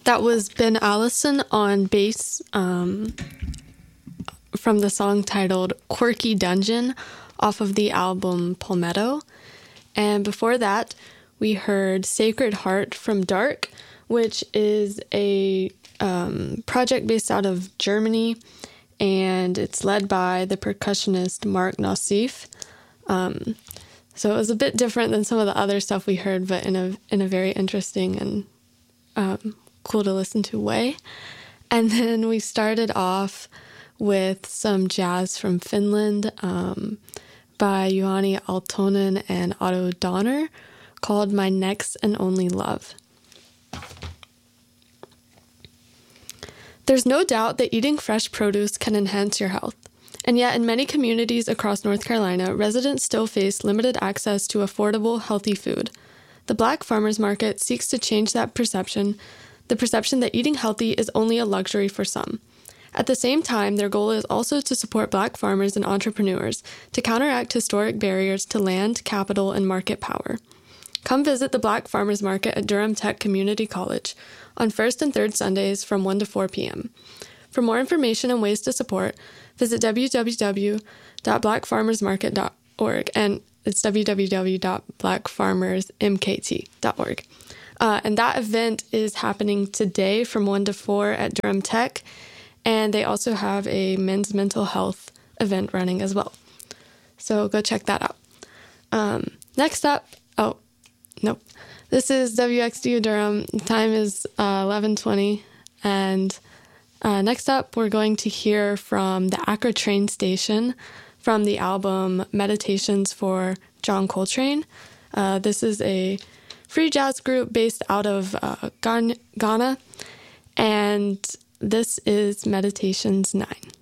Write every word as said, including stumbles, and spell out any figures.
That was Ben Allison on bass um, from the song titled Quirky Dungeon off of the album Palmetto. And before that, we heard Sacred Heart from Dark, which is a um, project based out of Germany, and it's led by the percussionist Mark Nassif. Um, so it was a bit different than some of the other stuff we heard, but in a in a very interesting and um, cool to listen to way. And then we started off with some jazz from Finland um, by Juhani Aaltonen and Otto Donner called My Next and Only Love. There's no doubt that eating fresh produce can enhance your health. And yet, in many communities across North Carolina, residents still face limited access to affordable, healthy food. The Black Farmers Market seeks to change that perception, the perception that eating healthy is only a luxury for some. At the same time, their goal is also to support Black farmers and entrepreneurs to counteract historic barriers to land, capital, and market power. Come visit the Black Farmers Market at Durham Tech Community College on first and third Sundays from one to four p.m. For more information and ways to support, visit w w w dot black farmers market dot org, and it's w w w dot black farmers m k t dot org. Uh, and that event is happening today from one to four at Durham Tech, and they also have a men's mental health event running as well. So go check that out. Um, next up, oh, nope. This is W X D U Durham. Time is uh, eleven twenty, and uh, next up we're going to hear from the Accra Train Station from the album Meditations for John Coltrane. Uh, this is a free jazz group based out of uh, Ghana, and this is Meditations nine.